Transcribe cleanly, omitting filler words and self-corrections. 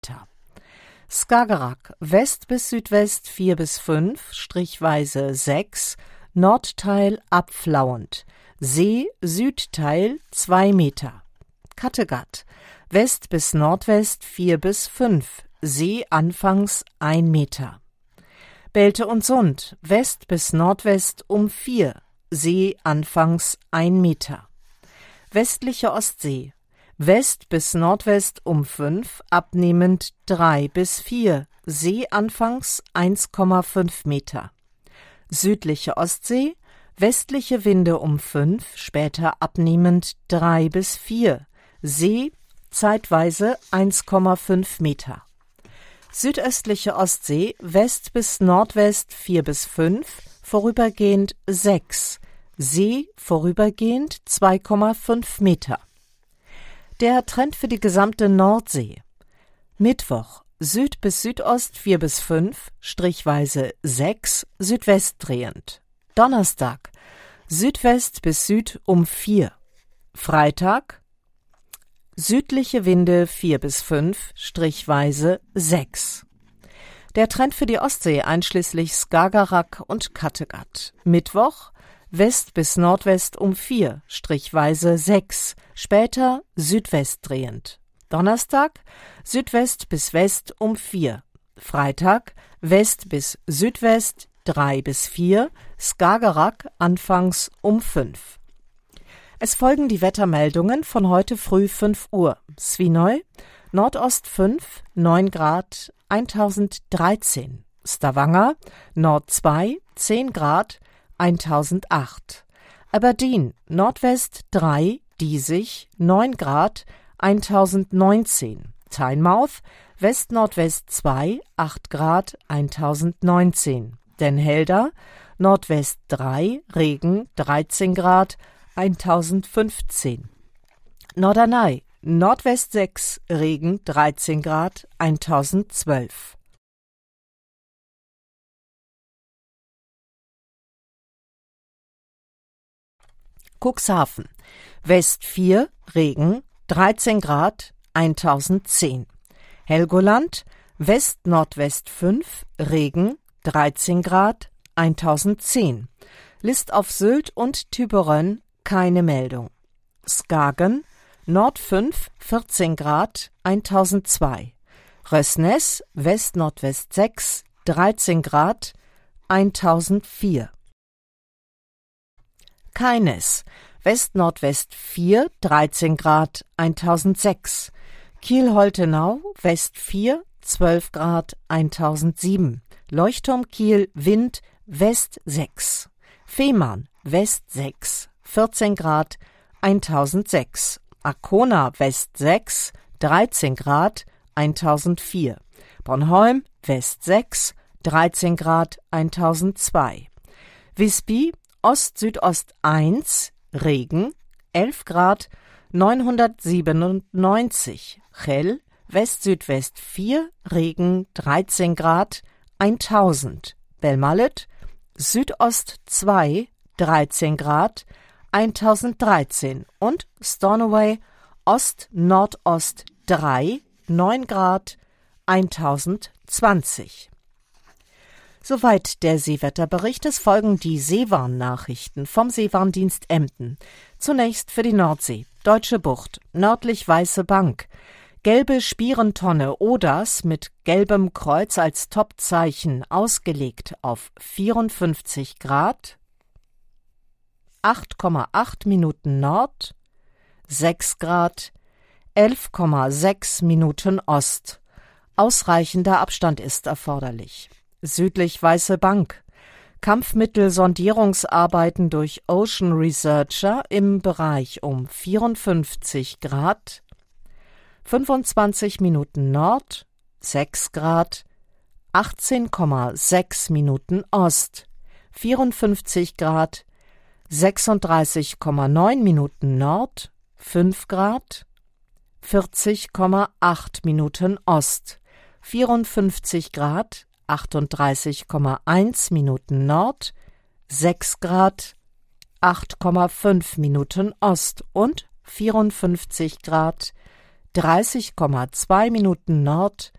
Meter. Skagerrak, West bis Südwest 4 bis 5, strichweise 6, Nordteil abflauend, See, Südteil 2 Meter. Kattegat, West bis Nordwest 4 bis 5, See anfangs 1 Meter. Belte und Sund, West bis Nordwest 4, See anfangs 1 Meter. Westliche Ostsee, West bis Nordwest 5, abnehmend 3 bis 4, See anfangs 1,5 Meter. Südliche Ostsee, westliche Winde 5, später abnehmend 3 bis 4, See zeitweise 1,5 Meter. Südöstliche Ostsee, West bis Nordwest 4 bis 5, vorübergehend 6, See vorübergehend 2,5 Meter. Der Trend für die gesamte Nordsee. Mittwoch, Süd bis Südost 4 bis 5, strichweise 6, Südwest drehend. Donnerstag, Südwest bis Süd 4. Freitag, südliche Winde 4 bis 5, strichweise 6. Der Trend für die Ostsee einschließlich Skagerrak und Kattegat. Mittwoch, West bis Nordwest 4, strichweise 6, später Südwest drehend. Donnerstag, Südwest bis West 4. Freitag, West bis Südwest 3 bis 4, Skagerrak anfangs 5. Es folgen die Wettermeldungen von heute früh 5 Uhr. Svínoy, Nordost 5, 9 Grad, 1013. Stavanger, Nord 2, 10 Grad, 1008. Aberdeen, Nordwest 3, Diesig, 9 Grad, 1019. Tynemouth, West-Nordwest 2, 8 Grad, 1019. Den Helder, Nordwest 3, Regen, 13 Grad, 1015. Norderney, Nordwest 6, Regen, 13 Grad, 1012. Cuxhaven, West 4, Regen, 13 Grad, 1010. Helgoland, West-Nordwest 5, Regen, 13 Grad, 1010. List auf Sylt und Tübingen, keine Meldung. Skagen, Nord 5, 14 Grad, 1002. Røsnes, West-Nordwest 6, 13 Grad, 1004. Keines, West-Nordwest 4, 13 Grad, 1006. Kiel-Holtenau, West 4, 12 Grad, 1007. Leuchtturm Kiel, Wind, West 6. Fehmarn, West 6, 14 Grad, 1006. Arkona, West 6, 13 Grad, 1004. Bornholm, West 6, 13 Grad, 1002. Visby, Ost-Südost 1, Regen, 11 Grad, 997. Chell, West-Südwest 4, Regen, 13 Grad, 1000. Belmallet, Südost 2, 13 Grad, 1013. Und Stornoway, Ost-Nordost 3, 9 Grad, 1020. Soweit der Seewetterbericht. Es folgen die Seewarnnachrichten vom Seewarndienst Emden. Zunächst für die Nordsee. Deutsche Bucht, nördlich Weiße Bank. Gelbe Spierentonne Oders mit gelbem Kreuz als Topzeichen ausgelegt auf 54 Grad, 8,8 Minuten Nord, 6 Grad, 11,6 Minuten Ost. Ausreichender Abstand ist erforderlich. Südlich Weiße Bank. Kampfmittelsondierungsarbeiten durch Ocean Researcher im Bereich um 54 Grad, 25 Minuten Nord, 6 Grad, 18,6 Minuten Ost, 54 Grad, 36,9 Minuten Nord, 5 Grad, 40,8 Minuten Ost, 54 Grad, 38,1 Minuten Nord, 6 Grad, 8,5 Minuten Ost und 54 Grad, 30,2 Minuten Nord,